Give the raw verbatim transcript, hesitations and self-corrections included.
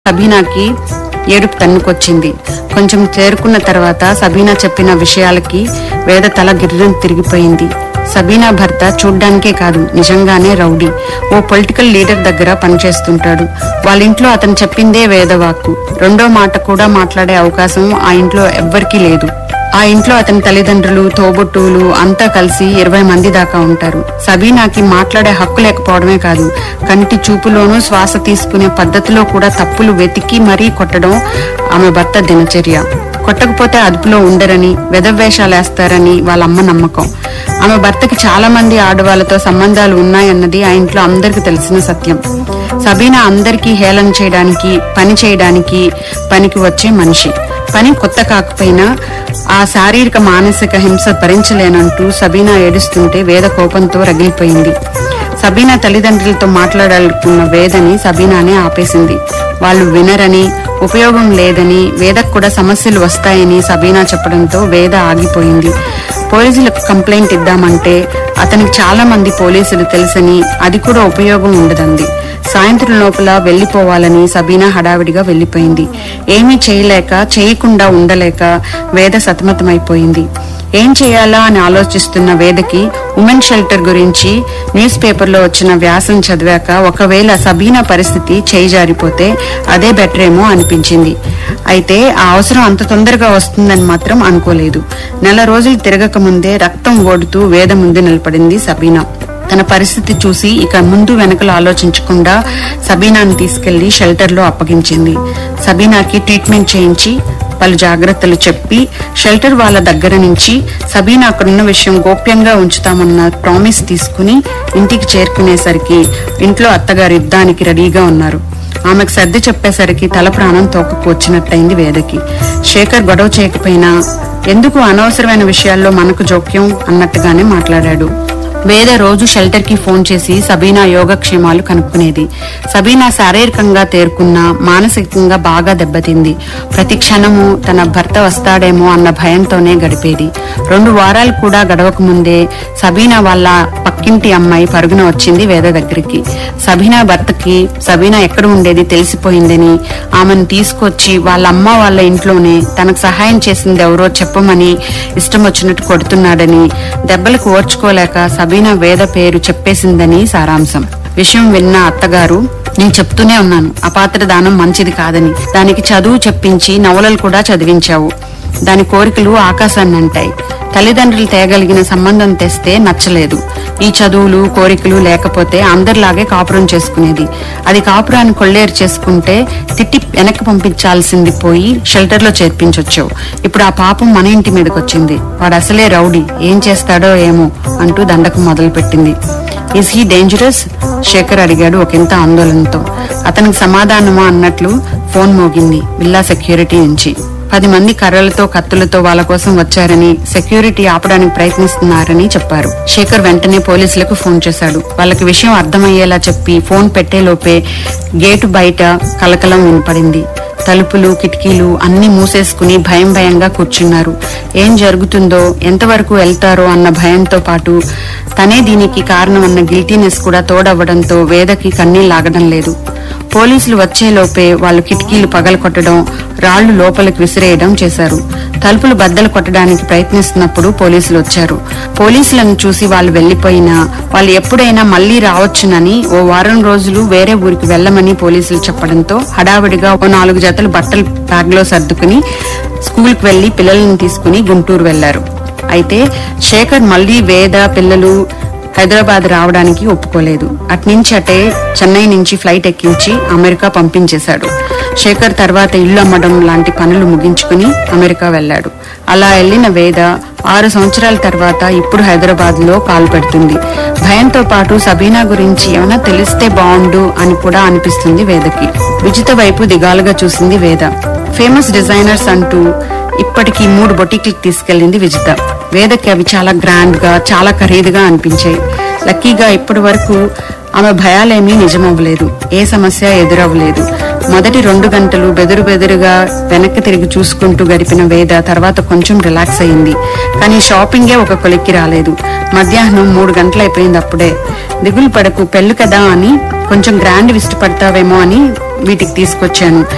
సబీనాకి ఏడుపు తన్నుకొచ్చింది. కొంచెం చేరుకున్న తర్వాత సబీనా చెప్పిన విషయాలకి వేద తల గిర్రం తిరిగిపోయింది. సబీనా భర్త చూడ్డానికే కాదు, నిజంగానే రౌడీ. ఓ పొలిటికల్ లీడర్ దగ్గర పనిచేస్తుంటాడు. వాళ్ళ ఇంట్లో అతను చెప్పిందే వేదవాక్కు. రెండో మాట కూడా మాట్లాడే అవకాశం ఆ ఇంట్లో ఎవ్వరికీ లేదు. ఆ ఇంట్లో అతని తల్లిదండ్రులు, తోబుట్టువులు అంతా కలిసి ఇరవై మంది దాకా ఉంటారు. సబీనాకి మాట్లాడే హక్కు లేకపోవడమే కాదు, కంటి చూపులోనూ శ్వాస తీసుకునే పద్ధతిలో కూడా తప్పులు వెతికి మరీ కొట్టడం ఆమె భర్త దినచర్య. కొట్టకపోతే అదుపులో ఉండరని, వెధవేషాలేస్తారని వాళ్ళమ్మ నమ్మకం. ఆమె భర్తకి చాలా మంది ఆడవాళ్లతో సంబంధాలు ఉన్నాయన్నది ఆ ఇంట్లో అందరికీ తెలిసిన సత్యం. సబీనా అందరికీ హేళన చేయడానికి, పని చేయడానికి పనికి వచ్చే మనిషి. పని కొత్త కాకపోయినా ఆ శారీరక మానసిక హింస భరించలేనంటూ సబీనా ఏడుస్తుంటే వేద కోపంతో రగిలిపోయింది. సబీనా తల్లిదండ్రులతో మాట్లాడాలనుకున్న వేదని సబీనానే ఆపేసింది. వాళ్ళు వినరని, ఉపయోగం లేదని, వేదకు కూడా సమస్యలు వస్తాయని సబీనా చెప్పడంతో వేద ఆగిపోయింది. పోలీసులకు కంప్లైంట్ ఇద్దామంటే అతనికి చాలా మంది పోలీసులు తెలుసని, అది కూడా ఉపయోగం ఉండదంది. సాయంత్రం లోపల వెళ్లిపోవాలని సబీనా హడావిడిగా వెళ్లిపోయింది. ఏమీ చేయలేక, చేయకుండా ఉండలేక వేద సతమతమైపోయింది. ఏం చేయాలా అని ఆలోచిస్తున్న వేదకి ఉమెన్ షెల్టర్ గురించి న్యూస్ పేపర్లో వచ్చిన వ్యాసం చదివాక ఒకవేళ సబీనా పరిస్థితి చేయి జారిపోతే అదే బెటరేమో అనిపించింది. అయితే ఆ అవసరం అంత తొందరగా వస్తుందని మాత్రం అనుకోలేదు. నెల రోజులు తిరగక ముందే రక్తం ఓడుతూ వేద ముందు నిలబడింది సబీనా. తన పరిస్థితి చూసి ఇక ముందు వెనకలు ఆలోచించకుండా సబీనాను తీసుకెళ్లి షెల్టర్ లో అప్పగించింది. సబీనాకి ట్రీట్మెంట్ చేయించి పలు జాగ్రత్తలు చెప్పి షెల్టర్ వాళ్ళ దగ్గర నుంచి సబీనా అక్కడున్న విషయం గోప్యంగా ఉంచుతామన్న ప్రామిస్ తీసుకుని ఇంటికి చేరుకునేసరికి ఇంట్లో అత్తగారు యుద్ధానికి రెడీగా ఉన్నారు. ఆమెకు సర్ది చెప్పేసరికి తల ప్రాణం తోకకు వచ్చినట్టయింది వేదకి. శేఖర్ గొడవ చేయకపోయినా ఎందుకు అనవసరమైన విషయాల్లో మనకు జోక్యం అన్నట్టుగానే మాట్లాడాడు. వేద రోజు షెల్టర్ కి ఫోన్ చేసి సబీనా యోగక్షేమాలు కనుక్కునేది. సబీనా శారీరకంగా తేరుకున్నా మానసికంగా బాగా దెబ్బతింది. ప్రతి క్షణము తన భర్త వస్తాడేమో అన్న భయంతోనే గడిపేది. రెండు వారాలు కూడా గడవక ముందే సబీనా వాళ్ళ పక్కింటి అమ్మాయి పరుగున వచ్చింది వేద దగ్గరికి. సబీనా భర్తకి సబీనా ఎక్కడ ఉండేది తెలిసిపోయిందని, ఆమెను తీసుకొచ్చి వాళ్ళ అమ్మ వాళ్ళ ఇంట్లోనే తనకు సహాయం చేసింది ఎవరో చెప్పమని ఇష్టం వచ్చినట్టు కొడుతున్నాడని, దెబ్బలకు ఓర్చుకోలేక సబీనా వేద పేరు చెప్పేసిందని సారాంశం. విషయం విన్న అత్తగారు, నేను చెప్తూనే ఉన్నాను అపాత్ర దానం మంచిది కాదని, దానికి చదువు చెప్పించి నవలలు కూడా చదివించావు. దాని కోరికలు ఆకాశాన్ని అంటాయి. తల్లిదండ్రులు తేగలిగిన సంబంధం తెస్తే నచ్చలేదు. ఈ చదువులు కోరికలు లేకపోతే అందరిలాగే కాపురం చేసుకునేది. అది కాపురాన్ని కొల్లేరు చేసుకుంటే తిట్టి వెనక్కి పంపించాల్సింది పోయి షెల్టర్ లో చేర్పించొచ్చావు. ఇప్పుడు ఆ పాపం మన ఇంటి మీదకి వచ్చింది. వాడు అసలే రౌడీ, ఏం చేస్తాడో ఏమో అంటూ దండకం మొదలు పెట్టింది. Is he dangerous? శేఖర్ అడిగాడు ఒకంత ఆందోళనతో. అతనికి సమాధానమా అన్నట్లు ఫోన్ మోగింది విల్లా సెక్యూరిటీ నుంచి. పది మంది కర్రలతో కత్తులతో వాళ్ళ కోసం వచ్చారని, సెక్యూరిటీ ఆపడానికి ప్రయత్నిస్తున్నారని చెప్పారు. శేఖర్ వెంటనే పోలీసులకు ఫోన్ చేశాడు. వాళ్ళకి విషయం అర్థమయ్యేలా చెప్పి ఫోన్ పెట్టేలోపే గేటు బయట కలకలం వినపడింది. తలుపులు, కిటికీలు అన్ని మూసేసుకుని భయం భయంగా కూర్చున్నారు. ఏం జరుగుతుందో, ఎంతవరకు వెళ్తారో అన్న భయంతో పాటు తనే దీనికి కారణమన్న గిల్టీనెస్ కూడా తోడవ్వడంతో వేదకి కన్నీళ్లాగడం లేదు. పోలీసులు వచ్చేలోపే వాళ్ళు కిటికీలు పగల కొట్టడం, రాళ్లు లోపలికి విసిరేయడం చేశారు. తలుపులు బద్దలు కొట్టడానికి ప్రయత్నిస్తున్నప్పుడు పోలీసులు వచ్చారు. పోలీసులను చూసి వాళ్ళు వెళ్లిపోయినా వాళ్ళు ఎప్పుడైనా మళ్లీ రావచ్చునని ఓ వారం రోజులు వేరే ఊరికి వెళ్లమని పోలీసులు చెప్పడంతో హడావిడిగా ఓ నాలుగు జతలు బట్టలు బ్యాగ్ లో సర్దుకుని స్కూల్ కి వెళ్లి పిల్లలను తీసుకుని గుంటూరు వెళ్లారు. అయితే శేఖర్ మళ్లీ వేద పిల్లలు హైదరాబాద్ రావడానికి ఒప్పుకోలేదు. అట్నుంచి అటే చెన్నై నుంచి ఫ్లైట్ ఎక్కించి అమెరికా పంపించేశాడు. శేఖర్ తర్వాత ఇల్లు అమ్మడం లాంటి పనులు ముగించుకుని అమెరికా వెళ్లాడు. అలా వెళ్లిన వేద ఆరు సంవత్సరాల తర్వాత ఇప్పుడు హైదరాబాద్ లో కాలు పెడుతుంది. భయంతో పాటు సబీనా గురించి ఏమైనా తెలిస్తే బాగుండు అని కూడా అనిపిస్తుంది వేదకి. విజిత వైపు దిగాలుగా చూసింది వేద. ఫేమస్ డిజైనర్స్ అంటూ ఇప్పటికీ మూడు బొటిక్లకు తీసుకెళ్లింది విజిత. వేదకి అవి చాలా గ్రాండ్ గా, చాలా ఖరీదుగా అనిపించాయి. లక్కీగా ఇప్పటి వరకు ఆమె భయాలేమీ నిజమవ్వలేదు. ఏ సమస్య ఎదురవ్వలేదు. మొదటి రెండు గంటలు బెదురు బెదురుగా వెనక్కి తిరిగి చూసుకుంటూ గడిపిన వేద తర్వాత కొంచెం రిలాక్స్ అయింది. కానీ షాపింగే ఒక కొలిక్కి రాలేదు. మధ్యాహ్నం మూడు గంటలైపోయింది. అప్పుడే దిగులు పడకు, పెళ్లి కదా అని కొంచెం గ్రాండ్ ఇష్టపడతావేమో అని వీటికి తీసుకొచ్చాను.